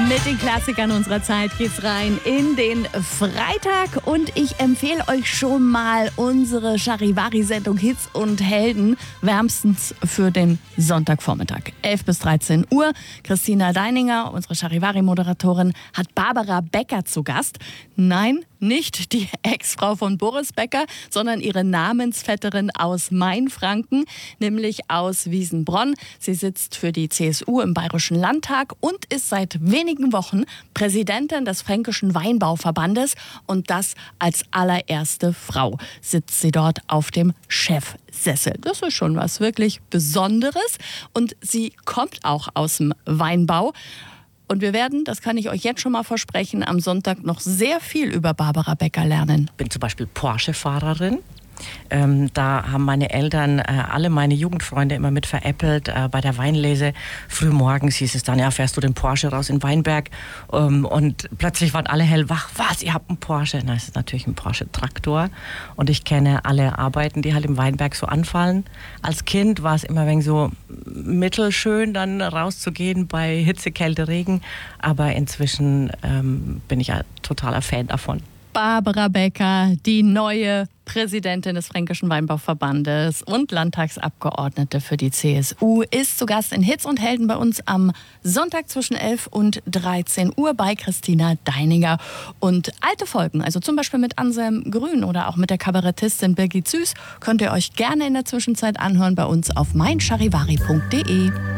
Mit den Klassikern unserer Zeit geht's rein in den Freitag und ich empfehle euch schon mal unsere Charivari-Sendung Hits und Helden wärmstens für den Sonntagvormittag. 11 bis 13 Uhr. Christina Deininger, unsere Charivari-Moderatorin, hat Barbara Becker zu Gast. Nein, nicht die Ex-Frau von Boris Becker, sondern ihre Namensvetterin aus Mainfranken, nämlich aus Wiesenbronn. Sie sitzt für die CSU im Bayerischen Landtag und ist seit wenigen Wochen Präsidentin des Fränkischen Weinbauverbandes. Und das als allererste Frau sitzt sie dort auf dem Chefsessel. Das ist schon was wirklich Besonderes. Und sie kommt auch aus dem Weinbau. Und wir werden, das kann ich euch jetzt schon mal versprechen, am Sonntag noch sehr viel über Barbara Becker lernen. Ich bin zum Beispiel Porsche-Fahrerin. Da haben meine Eltern alle meine Jugendfreunde immer mit veräppelt. Bei der Weinlese frühmorgens hieß es dann, ja, fährst du den Porsche raus in Weinberg? Und plötzlich waren alle hellwach. Was, ihr habt einen Porsche? Na, das ist natürlich ein Porsche-Traktor. Und ich kenne alle Arbeiten, die halt im Weinberg so anfallen. Als Kind war es immer ein wenig so mittelschön, dann rauszugehen bei Hitze, Kälte, Regen. Aber inzwischen bin ich ein totaler Fan davon. Barbara Becker, die neue Präsidentin des Fränkischen Weinbauverbandes und Landtagsabgeordnete für die CSU, ist zu Gast in Hits und Helden bei uns am Sonntag zwischen 11 und 13 Uhr bei Christina Deininger. Und alte Folgen, also zum Beispiel mit Anselm Grün oder auch mit der Kabarettistin Birgit Süß, könnt ihr euch gerne in der Zwischenzeit anhören bei uns auf meincharivari.de.